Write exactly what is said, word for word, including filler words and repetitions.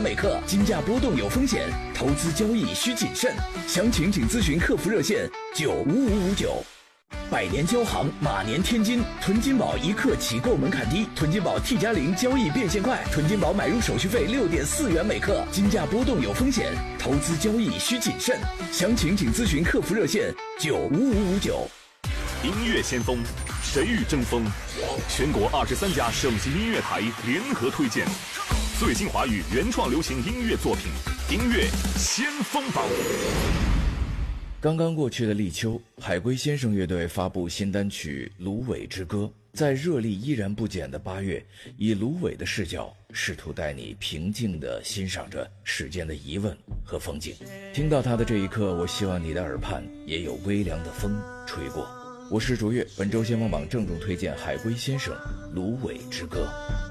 每克，金价波动有风险，投资交易需谨慎。详情请咨询客服热线九五五五九。百年交行，马年天金，囤金宝一克起购门槛低，囤金宝 T 加零交易变现快，囤金宝买入手续费六点四元每克，金价波动有风险，投资交易需谨慎。详情请咨询客服热线九五五五九。 音乐先锋，谁与争锋？全国二十三家省级音乐台联合推荐最新华语原创流行音乐作品，音乐先锋榜。 刚刚过去的立秋，海龟先生乐队发布新单曲《芦苇之歌》。在热力依然不减的八月，以芦苇的视角，试图带你平静地欣赏着世间的疑问和风景。听到它的这一刻，我希望你的耳畔也有微凉的风吹过。我是卓越，本周先锋榜郑重推荐海龟先生《芦苇之歌》。